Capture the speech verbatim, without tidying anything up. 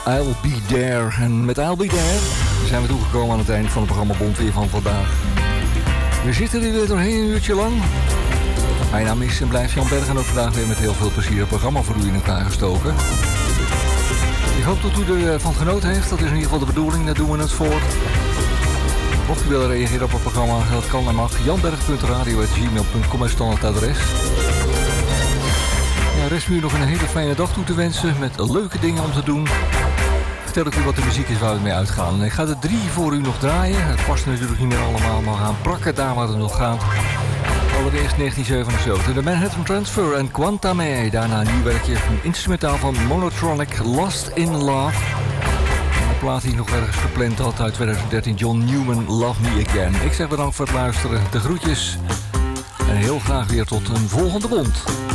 I'll Be There. En met I'll Be There zijn we toegekomen aan het eind van het programma Bondweer van vandaag. We zitten er weer doorheen een uurtje lang. Mijn naam is en blijft Jan Berg en ook vandaag weer met heel veel plezier het programma voor u in elkaar gestoken. Ik hoop dat u ervan genoten heeft. Dat is in ieder geval de bedoeling, daar doen we het voor. Mocht u willen reageren op het programma, dat kan en mag. janberg punt radio apenstaartje gmail punt com is standaardadres. Ja, rest me u nog een hele fijne dag toe te wensen met leuke dingen om te doen. Vertel ik u wat de muziek is waar we mee uitgaan. Ik ga er drie voor u nog draaien. Het past natuurlijk niet meer allemaal, maar we gaan prakken daar waar het nog gaat. Allereerst negentien zevenenzeventig, de Manhattan Transfer en Quanta Me. Daarna een nieuw werkje, een instrumentaal van Monotronic, Lost in Love. De plaat die ik nog ergens gepland had uit twintig dertien, John Newman, Love Me Again. Ik zeg bedankt voor het luisteren, de groetjes. En heel graag weer tot een volgende bond.